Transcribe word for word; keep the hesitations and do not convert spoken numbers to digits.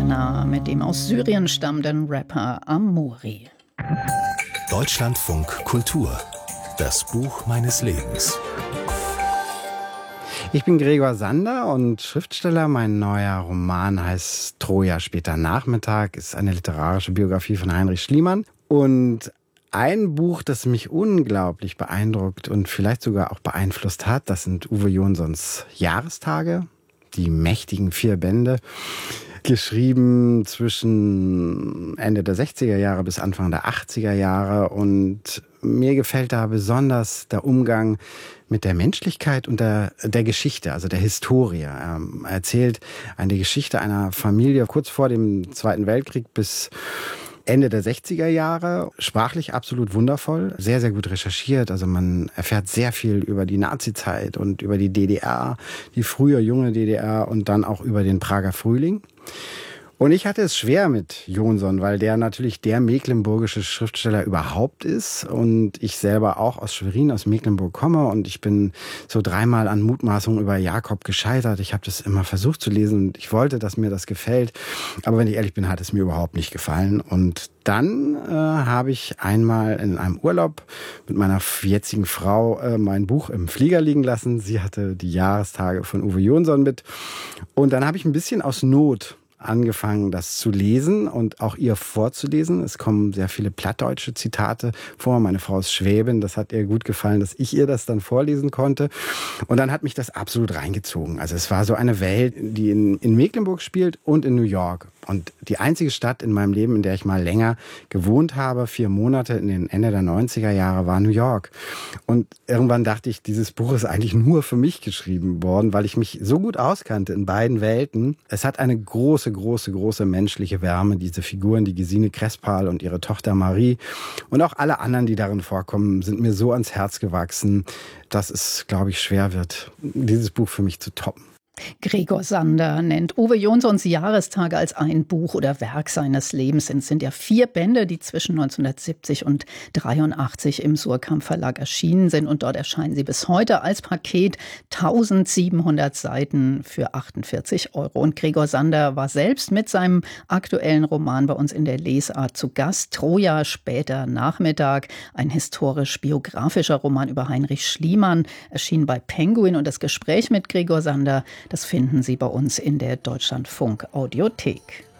Vienna mit dem aus Syrien stammenden Rapper Amori. Deutschlandfunk Kultur. Das Buch meines Lebens. Ich bin Gregor Sander und Schriftsteller. Mein neuer Roman heißt Troja später Nachmittag, ist eine literarische Biografie von Heinrich Schliemann. Und ein Buch, das mich unglaublich beeindruckt und vielleicht sogar auch beeinflusst hat, das sind Uwe Jonsons Jahrestage, die mächtigen vier Bände, geschrieben zwischen Ende der sechziger Jahre bis Anfang der achtziger Jahre. Und mir gefällt da besonders der Umgang mit der Menschlichkeit und der, der Geschichte, also der Historie. Er erzählt eine Geschichte einer Familie kurz vor dem Zweiten Weltkrieg bis Ende der sechziger Jahre, sprachlich absolut wundervoll, sehr, sehr gut recherchiert. Also man erfährt sehr viel über die Nazizeit und über die D D R, die frühe junge D D R und dann auch über den Prager Frühling. Und ich hatte es schwer mit Jonson, weil der natürlich der mecklenburgische Schriftsteller überhaupt ist und ich selber auch aus Schwerin, aus Mecklenburg komme und ich bin so dreimal an Mutmaßungen über Jakob gescheitert. Ich habe das immer versucht zu lesen und ich wollte, dass mir das gefällt, aber wenn ich ehrlich bin, hat es mir überhaupt nicht gefallen. Und dann äh, habe ich einmal in einem Urlaub mit meiner jetzigen Frau äh, mein Buch im Flieger liegen lassen. Sie hatte die Jahrestage von Uwe Jonson mit und dann habe ich ein bisschen aus Not angefangen, das zu lesen und auch ihr vorzulesen. Es kommen sehr viele plattdeutsche Zitate vor. Meine Frau ist Schwäbin, das hat ihr gut gefallen, dass ich ihr das dann vorlesen konnte. Und dann hat mich das absolut reingezogen. Also es war so eine Welt, die in, in Mecklenburg spielt und in New York. Und die einzige Stadt in meinem Leben, in der ich mal länger gewohnt habe, vier Monate in den Ende der neunziger Jahre, war New York. Und irgendwann dachte ich, dieses Buch ist eigentlich nur für mich geschrieben worden, weil ich mich so gut auskannte in beiden Welten. Es hat eine große, große, große menschliche Wärme. Diese Figuren, die Gesine Crespal und ihre Tochter Marie und auch alle anderen, die darin vorkommen, sind mir so ans Herz gewachsen, dass es, glaube ich, schwer wird, dieses Buch für mich zu toppen. Gregor Sander nennt Uwe Jonsons Jahrestage als ein Buch oder Werk seines Lebens. Es sind ja vier Bände, die zwischen neunzehnhundertsiebzig und dreiundachtzig im Surkamp Verlag erschienen sind. Und dort erscheinen sie bis heute als Paket, tausendsiebenhundert Seiten für achtundvierzig Euro. Und Gregor Sander war selbst mit seinem aktuellen Roman bei uns in der Lesart zu Gast. Troja später Nachmittag, ein historisch-biografischer Roman über Heinrich Schliemann, erschien bei Penguin. Und das Gespräch mit Gregor Sander, das finden Sie bei uns in der Deutschlandfunk Audiothek.